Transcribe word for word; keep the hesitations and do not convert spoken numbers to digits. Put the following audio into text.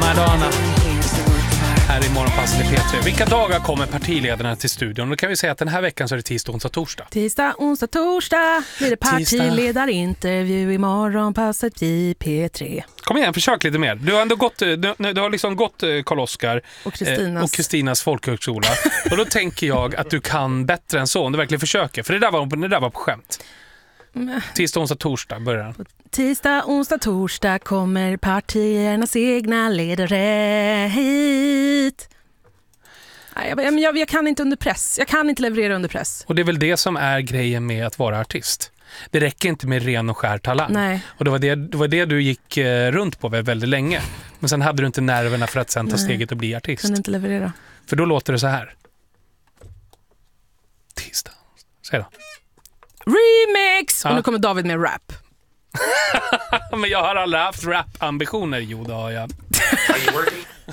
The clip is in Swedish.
Madonna. Här i Morgonpasset i P tre. Vilka dagar kommer partiledarna till studion? Då kan vi säga att den här veckan så är det tisdag, onsdag, torsdag. Tisdag, onsdag, torsdag blir det partiledarintervju i Morgonpasset i P tre. Kom igen, försök lite mer. Du har ändå gått, du, du har liksom gått Karl-Oskar och Kristinas, eh, och Kristinas folkhögskola. Och då tänker jag att du kan bättre än så om du verkligen försöker. För det där var, det där var på skämt. Tisdag, onsdag, torsdag börjar den. Tisdag, onsdag, torsdag kommer partiernas egna ledare hit. Nej, jag, jag, jag kan inte under press. Jag kan inte leverera under press. Och det är väl det som är grejen med att vara artist. Det räcker inte med ren och skär talang. Nej. Och det var det, det var det du gick eh, runt på väldigt länge. Men sen hade du inte nerverna för att sen ta Nej. steget och bli artist. Kan inte leverera. För då låter det så här. Tisdag. Säg då. Remix! Ja. Och nu kommer David med rap. Men jag har aldrig haft rap-ambitioner. Jo, då har jag.